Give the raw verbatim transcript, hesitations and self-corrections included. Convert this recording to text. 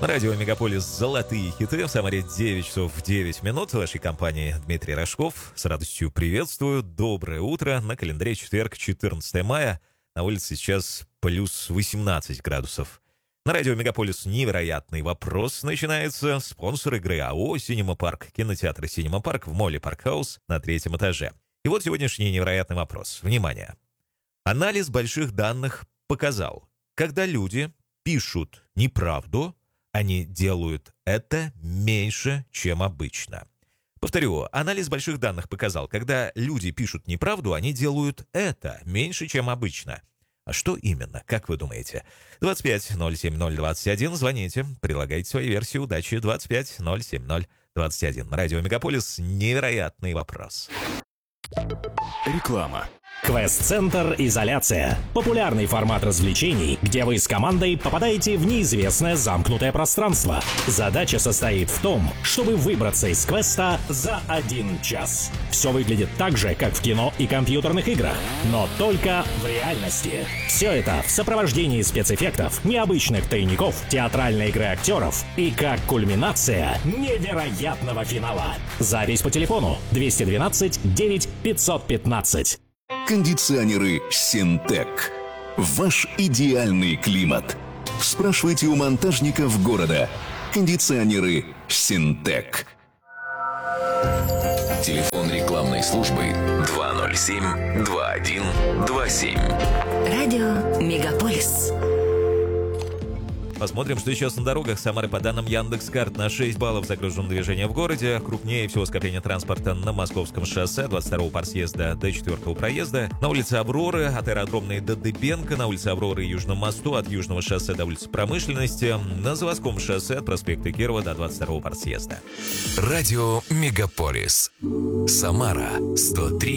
Радио Мегаполис «Золотые хиты». В Самаре девять часов девять минут. В вашей компании Дмитрий Рожков. С радостью приветствую. Доброе утро. На календаре четверг, четырнадцатое мая. На улице сейчас плюс восемнадцать градусов. На радио Мегаполис невероятный вопрос начинается. Спонсор игры АО «Синема Парк». Кинотеатр «Синема Парк» в молле Паркхаус на третьем этаже. И вот сегодняшний невероятный вопрос. Внимание. Анализ больших данных показал, когда люди пишут неправду, они делают это меньше, чем обычно. Повторю, анализ больших данных показал, когда люди пишут неправду, они делают это меньше, чем обычно. А что именно, как вы думаете? двадцать пять ноль семь ноль двадцать один, звоните, предлагайте свои версии удачи. двадцать пять ноль семь ноль двадцать один. Радио Мегаполис невероятный вопрос. Реклама. Квест-центр «Изоляция». Популярный формат развлечений, где вы с командой попадаете в неизвестное замкнутое пространство. Задача состоит в том, чтобы выбраться из квеста за один час. Все выглядит так же, как в кино и компьютерных играх, но только в реальности. Все это в сопровождении спецэффектов, необычных тайников, театральной игры актеров и как кульминация невероятного финала. Запись по телефону двести двенадцать девять пятьсот пятнадцать. Кондиционеры «Синтек». Ваш идеальный климат. Спрашивайте у монтажников города. Кондиционеры «Синтек». Телефон рекламной службы два ноль семь два один два семь. Радио Мегаполис. Посмотрим, что сейчас на дорогах Самары. По данным Яндекс.Карт, на шесть баллов загружено движение в городе. Крупнее всего скопление транспорта на Московском шоссе, двадцать второго парсъезда до четвертого проезда. На улице Авроры, от аэродромной до Дыбенко. На улице Авроры и Южном мосту, от Южного шоссе до улицы Промышленности. На Заводском шоссе, от проспекта Кирова до двадцать второго парсъезда. Радио Мегаполис. Самара сто три.